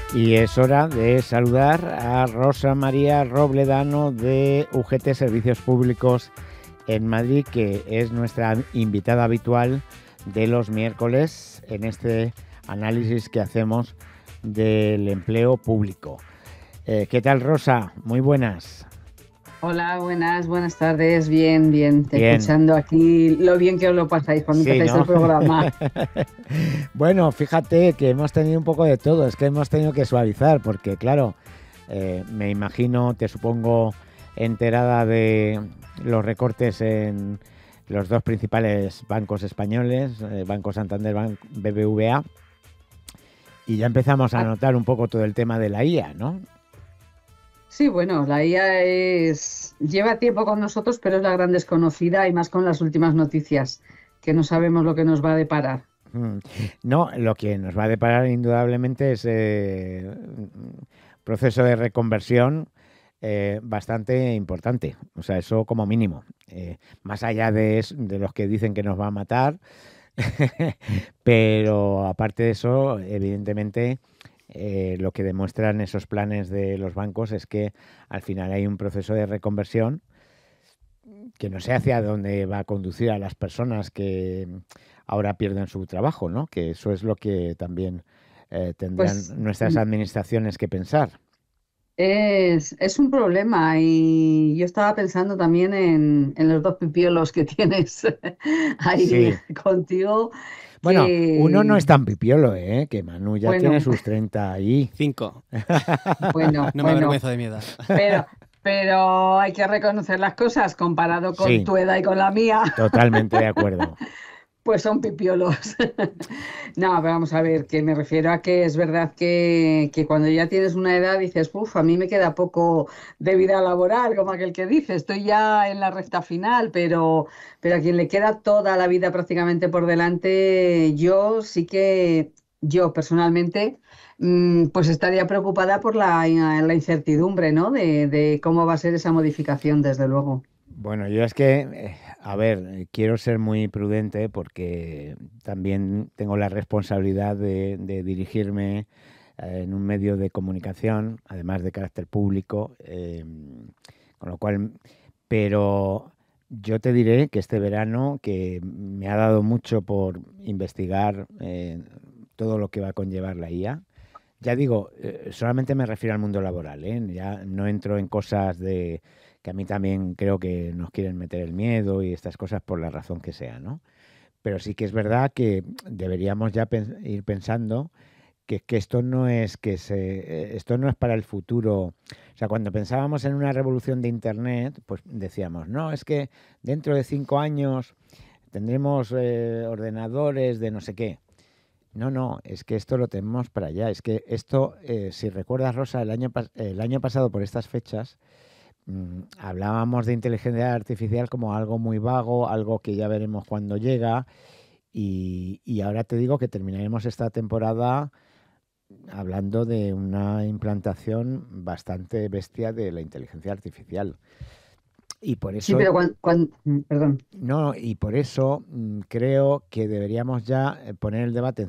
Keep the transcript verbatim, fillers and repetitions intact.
Y es hora de saludar a Rosa María Robledano de U G T Servicios Públicos en Madrid, que es nuestra invitada habitual de los miércoles en este análisis que hacemos del empleo público. Eh, ¿Qué tal, Rosa? Muy buenas. Hola, buenas, buenas tardes. Bien, bien. Te Bien. Escuchando aquí lo bien que os lo pasáis cuando Sí, empezáis ¿no? el programa. Bueno, fíjate que hemos tenido un poco de todo. Es que hemos tenido que suavizar porque, claro, eh, me imagino, te supongo enterada de los recortes en los dos principales bancos españoles, eh, Banco Santander, Ban- B B V A, y ya empezamos a Ah, notar un poco todo el tema de la I A, ¿no? sí, bueno, la I A es lleva tiempo con nosotros, pero es la gran desconocida y más con las últimas noticias, que no sabemos lo que nos va a deparar. Mm. No, lo que nos va a deparar indudablemente es eh, un proceso de reconversión eh, bastante importante. O sea, eso como mínimo. Eh, más allá de, es- de los que dicen que nos va a matar, pero aparte de eso, evidentemente, eh, lo que demuestran esos planes de los bancos es que al final hay un proceso de reconversión que no sé hacia dónde va a conducir a las personas que ahora pierden su trabajo, ¿no? Que eso es lo que también eh, tendrán Pues nuestras mm, administraciones que pensar. es, es un problema y yo estaba pensando también en, en los dos pipiolos que tienes ahí Sí. contigo, Bueno, uno no que, es tan pipiolo, ¿eh? Que Manu ya tiene bueno, sus treinta ahí. Cinco. bueno, No me bueno. avergüenzo de mi edad. Pero, pero hay que reconocer las cosas, comparado con Sí, tu edad y con la mía, totalmente de acuerdo. pues son pipiolos. No, pero vamos a ver, que me refiero a que es verdad que, que cuando ya tienes una edad dices, uff, a mí me queda poco de vida laboral, como aquel que dice, estoy ya en la recta final, pero, pero a quien le queda toda la vida prácticamente por delante, yo sí que, yo personalmente, mm, pues estaría preocupada por la, la incertidumbre, ¿no? De, de cómo va a ser esa modificación, desde luego. Bueno, yo es que, eh, a ver, eh, quiero ser muy prudente porque también tengo la responsabilidad de, de dirigirme eh, en un medio de comunicación, además de carácter público, eh, con lo cual, pero yo te diré que este verano, que me ha dado mucho por investigar eh, todo lo que va a conllevar la I A, ya digo, eh, solamente me refiero al mundo laboral, ¿eh? Ya no entro en cosas de que a mí también creo que nos quieren meter el miedo y estas cosas por la razón que sea, ¿no? Pero sí que es verdad que deberíamos ya pen- ir pensando que, que esto no es que se, eh, esto no es para el futuro. O sea, cuando pensábamos en una revolución de Internet, pues decíamos, no, es que dentro de cinco años tendremos eh, ordenadores de no sé qué. No, no, es que esto lo tenemos para allá. Es que esto, eh, si recuerdas, Rosa, el año, pas- el año pasado por estas fechas mm, hablábamos de inteligencia artificial como algo muy vago, algo que ya veremos cuando llega. Y, y ahora te digo que terminaremos esta temporada hablando de una implantación bastante bestia de la inteligencia artificial. Y por Sí, eso pero cuando, perdón. No, y por eso mm, creo que deberíamos ya eh, poner el debate